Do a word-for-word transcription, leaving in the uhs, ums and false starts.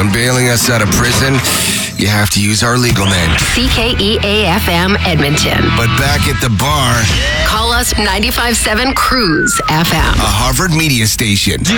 when bailing us out of prison, you have to use our legal name. C K E A F M Edmonton. But back at the bar, Call us ninety-five point seven Cruise F M. a Harvard media station.